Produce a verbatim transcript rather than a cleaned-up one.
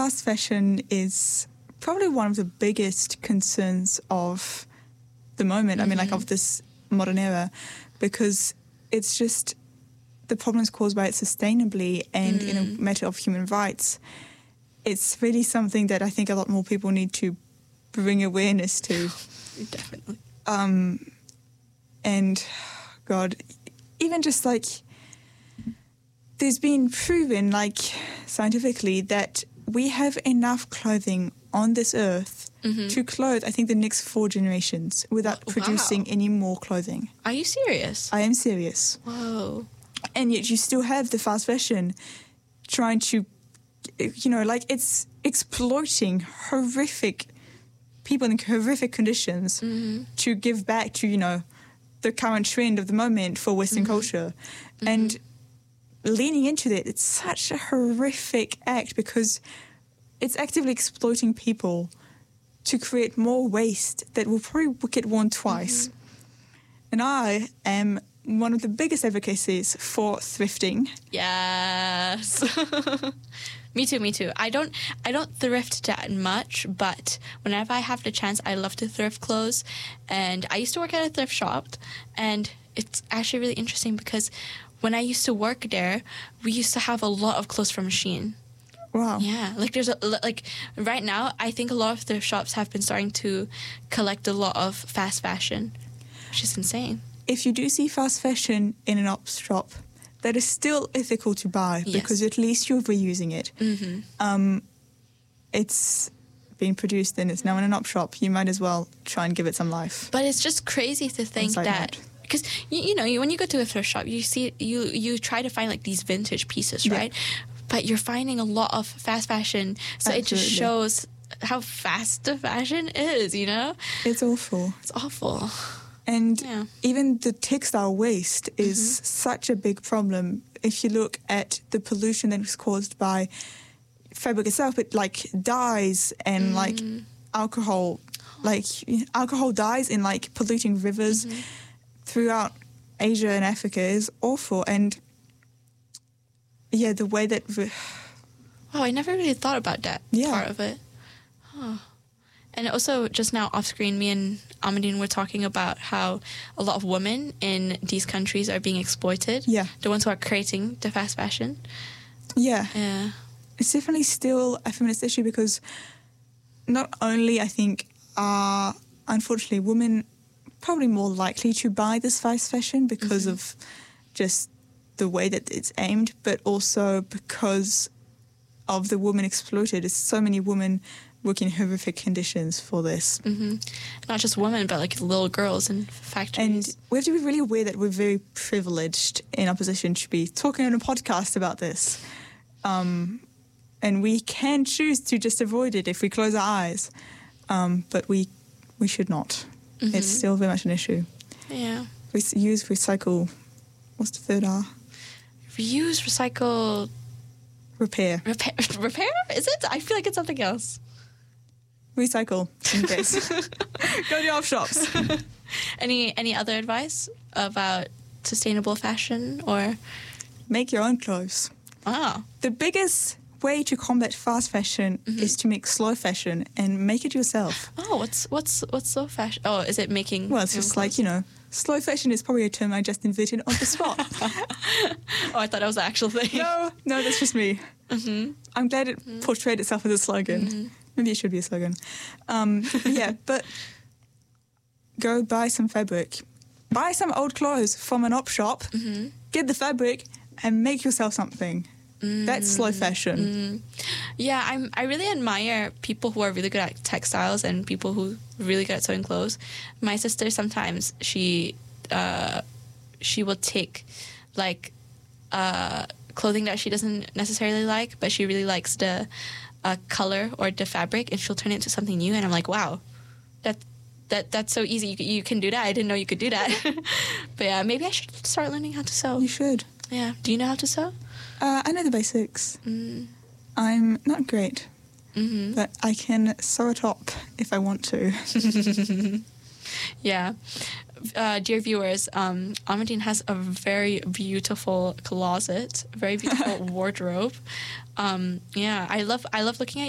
fast fashion is probably one of the biggest concerns of the moment, mm-hmm. I mean, like, of this modern era, because it's just the problems caused by it sustainably and mm. in a matter of human rights. It's really something that I think a lot more people need to bring awareness to. Definitely. Um, and, God, even just, like, there's been proven, like, scientifically that we have enough clothing on this earth mm-hmm. to clothe, I think, the next four generations without wow. producing any more clothing. Are you serious? I am serious. Whoa. And yet you still have the fast fashion trying to, you know, like, it's exploiting horrific people in horrific conditions mm-hmm. to give back to, you know, the current trend of the moment for Western mm-hmm. culture. Mm-hmm. And leaning into that, it's such a horrific act because it's actively exploiting people to create more waste that will probably get worn twice. Mm-hmm. And I am one of the biggest advocacies for thrifting. Yes. Me too, me too. I don't I don't thrift that much, but whenever I have the chance, I love to thrift clothes. And I used to work at a thrift shop, and it's actually really interesting because when I used to work there, we used to have a lot of clothes from Shein. Wow. Yeah, like there's a, like right now, I think a lot of thrift shops have been starting to collect a lot of fast fashion, which is insane. If you do see fast fashion in an op shop, that is still ethical to buy yes. because at least you're reusing it. Mm-hmm. Um, it's being produced and it's now in an op shop. You might as well try and give it some life. But it's just crazy to think that, because you, you know, you, when you go to a thrift shop, you see you you try to find like these vintage pieces, right? Yeah. But you're finding a lot of fast fashion, so Absolutely. It just shows how fast the fashion is. You know, it's awful. It's awful. And yeah. even the textile waste is mm-hmm. such a big problem. If you look at the pollution that is caused by fabric itself, it like dyes and mm. like alcohol, like alcohol dyes in like polluting rivers mm-hmm. throughout Asia and Africa is awful. And yeah, the way that... Re- wow, I never really thought about that yeah. part of it. Huh. And also, just now off screen, me and Amadine were talking about how a lot of women in these countries are being exploited. Yeah. The ones who are creating the fast fashion. Yeah. Yeah. It's definitely still a feminist issue because not only, I think, are, unfortunately, women probably more likely to buy this fast fashion because mm-hmm. of just the way that it's aimed, but also because of the women exploited. There's so many women working in horrific conditions for this. Mm-hmm. Not just women, but like little girls in factories. And we have to be really aware that we're very privileged in our position to be talking on a podcast about this. Um, and we can choose to just avoid it if we close our eyes. Um, but we we should not. Mm-hmm. It's still very much an issue. Yeah. We use, recycle, what's the third R? Reuse, recycle... Repair. Repair? Repair? Is it? I feel like it's something else. Recycle, in case. Go to your op shops. Any any other advice about sustainable fashion or? Make your own clothes. Ah. The biggest way to combat fast fashion mm-hmm. is to make slow fashion and make it yourself. Oh, what's what's what's slow fashion? Oh, is it making? Well, it's just like, you know, slow fashion is probably a term I just invented on the spot. Oh, I thought that was the actual thing. No, no, that's just me. Mm-hmm. I'm glad it mm-hmm. portrayed itself as a slogan. Mm-hmm. Maybe it should be a slogan. Um, yeah, but go buy some fabric. Buy some old clothes from an op shop, mm-hmm. get the fabric, and make yourself something. Mm-hmm. That's slow fashion. Mm-hmm. Yeah, I'm, I really admire people who are really good at textiles and people who are really good at sewing clothes. My sister, sometimes, she, uh, she will take, like, uh, clothing that she doesn't necessarily like, but she really likes the... a color or the fabric, and she'll turn it into something new, and I'm like, wow, that that that's so easy. You, you can do that. I didn't know you could do that. But yeah, maybe I should start learning how to sew. You should. Yeah. Do you know how to sew? Uh, I know the basics. Mm. I'm not great, mm-hmm. but I can sew a top if I want to. Yeah. Uh, dear viewers, um, Amadine has a very beautiful closet, very beautiful wardrobe. Um, yeah, I love I love looking at